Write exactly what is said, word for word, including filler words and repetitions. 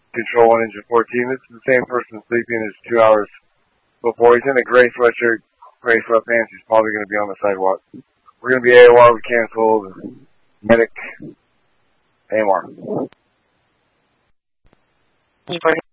Control one, Engine fourteen. This is the same person sleeping as two hours before. He's in a gray sweatshirt, gray sweatpants. He's probably going to be on the sidewalk. We're going to be A O R. We canceled. Medic. A M R.